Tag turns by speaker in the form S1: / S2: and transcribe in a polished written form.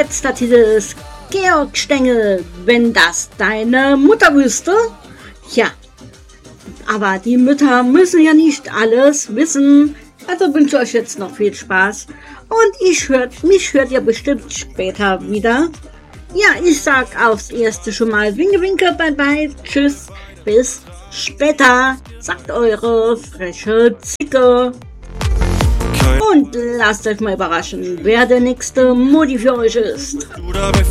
S1: letzter Titel ist Georg Stengel, wenn das deine Mutter wüsste. Ja, aber die Mütter müssen ja nicht alles wissen. Also wünsche euch jetzt noch viel Spaß. Und mich hört ihr bestimmt später wieder. Ja, ich sag aufs Erste schon mal Winke, Winke, bye bye, tschüss, bis später, sagt eure freche Zicke. Und lasst euch mal überraschen, wer der nächste Modi für euch ist.